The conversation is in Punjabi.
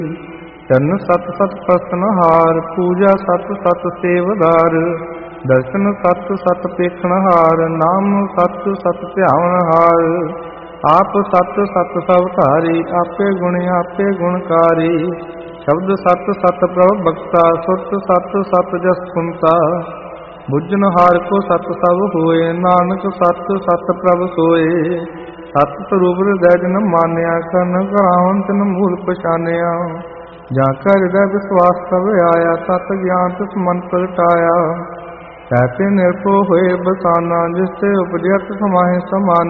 ਚਰਨ ਸਤ ਸਤ ਪ੍ਰਸਨ ਹਾਰ, ਪੂਜਾ ਸਤ ਸਤ ਸੇਵਦਾਰ। ਦਰਸ਼ਨ ਸਤ ਸਤ ਪੇਖਣ ਹਾਰ, ਨਾਮ ਸਤ ਸਤ ਧਿਆਵਨ ਹਾਰ। ਆਪ ਸਤ ਸਤ ਸਭ ਧਾਰੀ, ਆਪੇ ਗੁਣੀ ਆਪੇ ਗੁਣਕਾਰੀ। ਸ਼ਬਦ ਸਤ ਸਤ ਪ੍ਰਭ ਬਖਤਾ, ਸੁਰਤ ਸਤ ਸਤ ਜਸ ਕੁੰਤਾ। ਬੁੱਝਨ ਹਾਰ ਕੋ ਸਤ ਸਭ ਹੋਏ, ਨਾਨਕ ਸਤ ਸਤ ਪ੍ਰਭ ਸੋਏ। ਸਤ ਸਰੂਪ ਹਿਰਦੈ ਜਿਨ ਮਾਨਿਆ, ਕਰਨ ਕਰਾਵਨ ਤਿਨ ਮੂਲ ਪਛਾਨਿਆ। ਜਾਂ ਕਾ ਹਿਰਦੈ ਵਿਸਵਾਸ ਸਭ ਆਇਆ, ਤਤ ਗਿਆਨ ਤਿਸ ਮਨ ਪ੍ਰਗਟਾਇਆ। ਐਸੇ ਨਿਰਭਉ ਹੋਏ ਬਸਾਨਾ, ਜਿਸ ਤੇ ਉਪਜਿਆ ਤਿਸ ਮਾਹਿ ਸਮਾਨਾ।